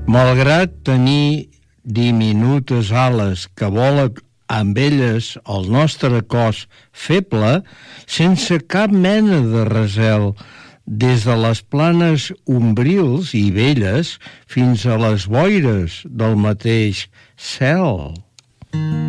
Malgrat tenir diminutes ales que vola amb elles el nostre cos feble, sense cap mena de recel, des de les planes ombrils i velles fins a les boires del mateix cel.